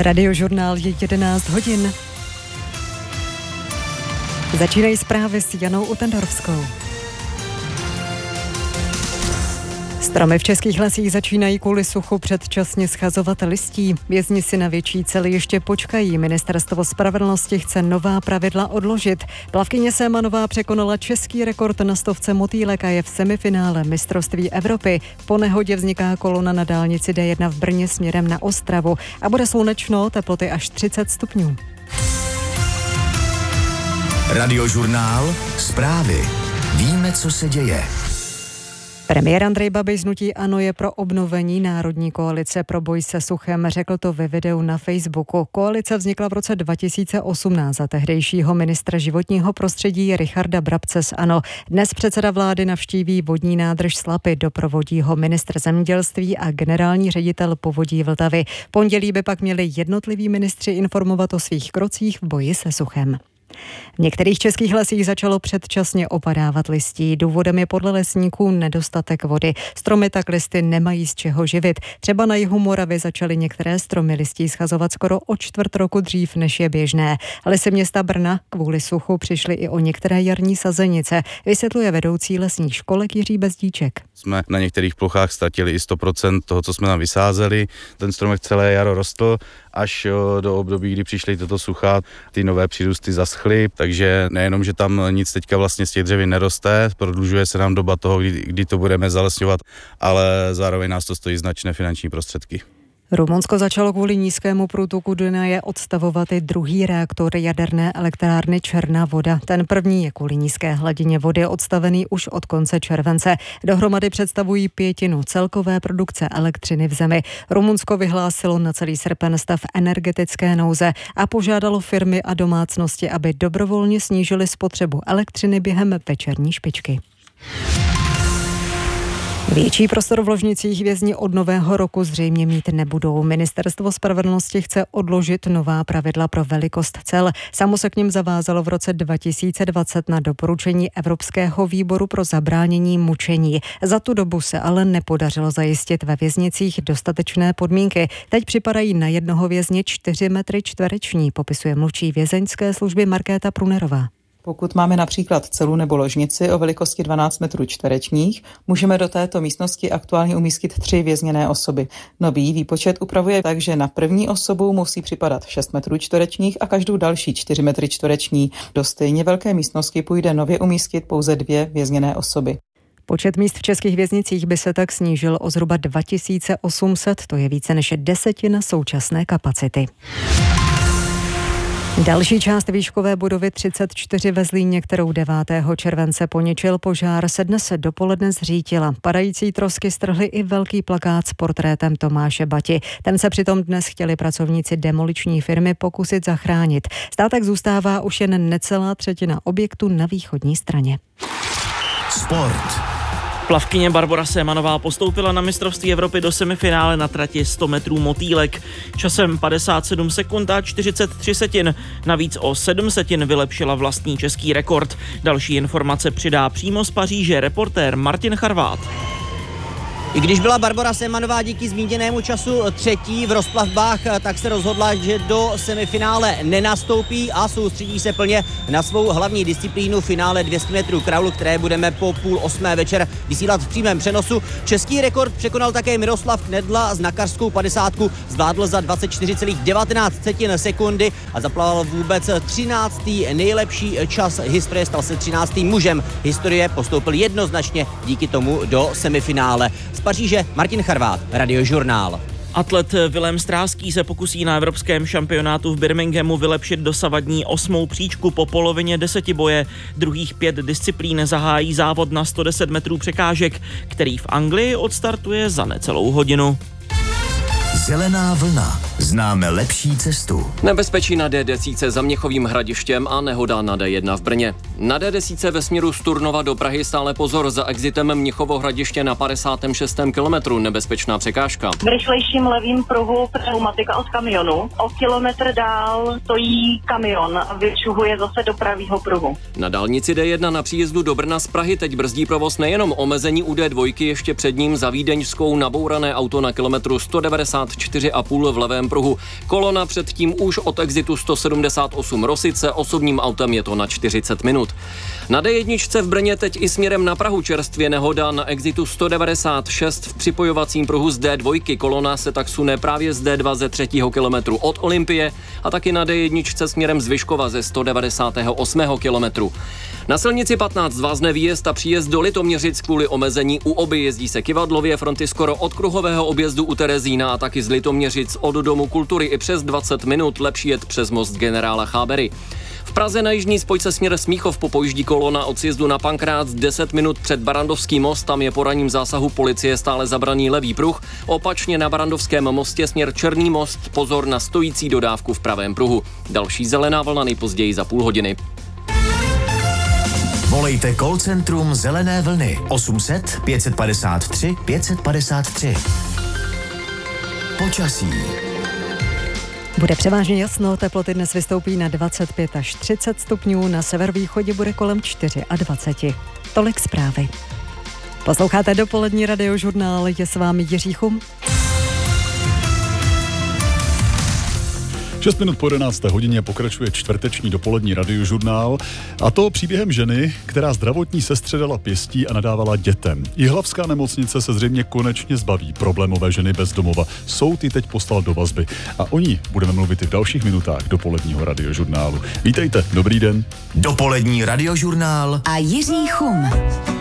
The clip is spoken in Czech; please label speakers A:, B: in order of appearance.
A: Radiožurnál je 11 hodin. Začínají zprávy s Janou Utendorovskou. Stromy v českých lesích začínají kvůli suchu předčasně schazovat listí. Vězni si na větší cely ještě počkají. Ministerstvo spravedlnosti chce nová pravidla odložit. Plavkyně Semanová překonala český rekord na stovce motýlek a je v semifinále mistrovství Evropy. Po nehodě vzniká kolona na dálnici D1 v Brně směrem na Ostravu a bude slunečno, teploty až 30 stupňů.
B: Radiožurnál, zprávy. Víme, co se děje.
A: Premiér Andrej Babiš z hnutí ANO je pro obnovení Národní koalice pro boj se suchem, řekl to ve videu na Facebooku. Koalice vznikla v roce 2018 za tehdejšího ministra životního prostředí Richarda Brabce z ANO. Dnes předseda vlády navštíví vodní nádrž Slapy, doprovodí ho ministr zemědělství a generální ředitel Povodí Vltavy. V pondělí by pak měli jednotliví ministři informovat o svých krocích v boji se suchem. V některých českých lesích začalo předčasně opadávat listí. Důvodem je podle lesníků nedostatek vody. Stromy tak listy nemají z čeho živit. Třeba na jihu Moravy začaly některé stromy listí schazovat skoro o čtvrt roku dřív, než je běžné. Lesy města Brna kvůli suchu přišly i o některé jarní sazenice, vysvětluje vedoucí lesních školek Jiří Bezdíček.
C: Jsme na některých plochách ztratili i 100% toho, co jsme tam vysázeli. Ten stromek celé jaro rostl, až do období, kdy přišly toto sucha, ty nové přírůsty zaschly, takže nejenom, že tam nic teďka vlastně z těch dřevin neroste, prodlužuje se nám doba toho, kdy to budeme zalesňovat, ale zároveň nás to stojí značné finanční prostředky.
A: Rumunsko začalo kvůli nízkému průtoku Dunaje odstavovat i druhý reaktor jaderné elektrárny Černá voda. Ten první je kvůli nízké hladině vody odstavený už od konce července. Dohromady představují 1/5 celkové produkce elektřiny v zemi. Rumunsko vyhlásilo na celý srpen stav energetické nouze a požádalo firmy a domácnosti, aby dobrovolně snížily spotřebu elektřiny během večerní špičky. Větší prostor v ložnicích vězni od nového roku zřejmě mít nebudou. Ministerstvo spravedlnosti chce odložit nová pravidla pro velikost cel. Samo se k nim zavázalo v roce 2020 na doporučení Evropského výboru pro zabránění mučení. Za tu dobu se ale nepodařilo zajistit ve věznicích dostatečné podmínky. Teď připadají na jednoho vězně 4 metry čtvereční, popisuje mluvčí vězeňské služby Markéta Prunerová.
D: Pokud máme například celu nebo ložnici o velikosti 12 metrů čtverečních, můžeme do této místnosti aktuálně umístit 3 vězněné osoby. Nový výpočet upravuje tak, že na první osobu musí připadat 6 metrů čtverečních a každou další 4 metry čtvereční. Do stejně velké místnosti půjde nově umístit pouze 2 vězněné osoby.
A: Počet míst v českých věznicích by se tak snížil o zhruba 2800, to je více než 10% současné kapacity. Další část výškové budovy 34 ve Zlíně, kterou 9. července poničil požár, se dnes dopoledne zřítila. Padající trosky strhly i velký plakát s portrétem Tomáše Bati. Ten se přitom dnes chtěli pracovníci demoliční firmy pokusit zachránit. Státek zůstává už jen necelá třetina objektu na východní straně.
B: Sport.
E: Plavkyně Barbora Semanová postoupila na mistrovství Evropy do semifinále na trati 100 metrů motýlek. Časem 57 sekund a 43 setin. Navíc o 7 setin vylepšila vlastní český rekord. Další informace přidá přímo z Paříže reportér Martin Charvát.
F: I když byla Barbora Semanová díky zmíněnému času třetí v rozplavbách, tak se rozhodla, že do semifinále nenastoupí a soustředí se plně na svou hlavní disciplínu finále 200 metrů kraulu, které budeme po 7:30 večer vysílat v přímém přenosu. Český rekord překonal také Miroslav Knedla, znakařskou 50 zvládl za 24,19 sekundy a zaplaval vůbec 13. nejlepší čas historie, stal se 13. mužem historie, postoupil jednoznačně díky tomu do semifinále. Z Paříže Martin Charvát, Radiožurnál.
E: Atlet Vilém Stráský se pokusí na evropském šampionátu v Birminghamu vylepšit dosavadní 8. příčku po polovině desetiboje. Druhých 5 disciplín zahájí závod na 110 metrů překážek, který v Anglii odstartuje za necelou hodinu.
B: Zelená vlna. Známe lepší cestu.
G: Nebezpečí na D10 za Měchovým Hradištěm a nehoda na D1 v Brně. Na D10 ve směru z Turnova do Prahy stále pozor, za exitem Mnichovo Hradiště na 56. kilometru nebezpečná překážka.
H: V rychlejším levým pruhu pneumatika od kamionu. O kilometr dál stojí kamion a vyčuhuje zase do pravýho pruhu.
G: Na dálnici D1 na příjezdu do Brna z Prahy teď brzdí provoz nejenom omezení u D2, ještě před ním za Vídeňskou nabourané auto na kilometru 194,5 v levém pruhu. Kolona předtím už od exitu 178 Rosice, osobním autem je to na 40 minut. Na D1 v Brně teď i směrem na Prahu čerstvě nehoda na exitu 196 v připojovacím pruhu z D2. Kolona se tak sune právě z D2 ze 3. kilometru od Olympie a taky na D1 směrem z Vyškova ze 198. kilometru. Na silnici 15 vázne výjezd a příjezd do Litoměřic kvůli omezení u Oby. Jezdí se kyvadlově, fronty skoro od kruhového objezdu u Terezína a taky z Litoměřic od Domu kultury i přes 20 minut, lepší jet přes most generála Chábery. V Praze na jižní spojce směr Smíchov popojíždí kolona od sjezdu na Pankrác 10 minut před Barandovský most, tam je po ranním zásahu policie stále zabraný levý pruh. Opačně na Barandovském mostě směr Černý most, pozor na stojící dodávku v pravém pruhu. Další zelená vlna nejpozději za půl hodiny.
B: Volejte call centrum Zelené vlny 800 553 553. Počasí.
A: Bude převážně jasno, teploty dnes vystoupí na 25 až 30 stupňů, na severovýchodě bude kolem 24. Tolik zprávy. Posloucháte dopolední radiožurnál, je s vámi Jiří Chum.
I: 6 minut po 11. hodině pokračuje čtvrteční dopolední radiožurnál, a to příběhem ženy, která zdravotní sestře dala pěstí a nadávala dětem. Jihlavská nemocnice se zřejmě konečně zbaví problémové ženy bez domova. Soud ji teď poslal do vazby a o ní budeme mluvit i v dalších minutách dopoledního radiožurnálu. Vítejte, dobrý den.
B: Dopolední radiožurnál
J: a Jiří Chum.